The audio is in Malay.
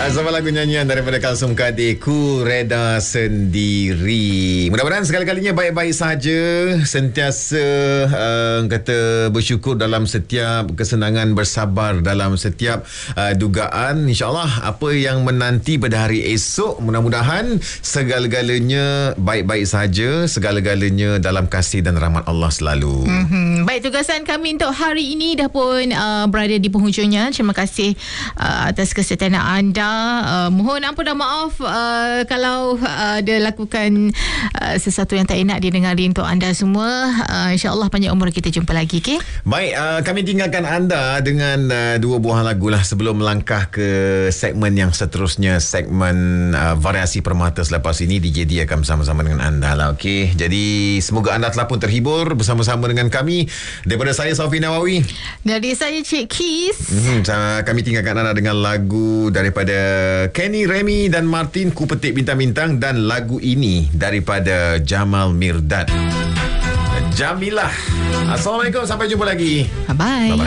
Sama lagu nyanyian daripada Kalsum Kadir, Ku Reda Sendiri. Mudah-mudahan segala-galanya baik-baik saja, sentiasa kata bersyukur dalam setiap kesenangan, bersabar dalam setiap dugaan. InsyaAllah apa yang menanti pada hari esok, mudah-mudahan segala-galanya baik-baik saja, segala-galanya dalam kasih dan rahmat Allah selalu. Baik, tugasan kami untuk hari ini dah pun berada di penghujungnya. Terima kasih atas kesetiaan anda. Mohon ampun dan maaf kalau ada lakukan sesuatu yang tak enak didengari untuk anda semua. InsyaAllah panjang umur, kita jumpa lagi, okay? Baik, kami tinggalkan anda dengan dua buah lagu lah sebelum melangkah ke segmen yang seterusnya, segmen variasi permata. Selepas ini DJ D akan bersama-sama dengan anda lah, okay? Jadi semoga anda telah pun terhibur bersama-sama dengan kami. Daripada saya Safi Nawawi, dari saya Cik Kis, kami tinggalkan anda dengan lagu daripada Kenny, Remy dan Martin, Ku Petik Bintang-Bintang, dan lagu ini daripada Jamal Mirdad, Jamilah. Assalamualaikum, sampai jumpa lagi. bye-bye.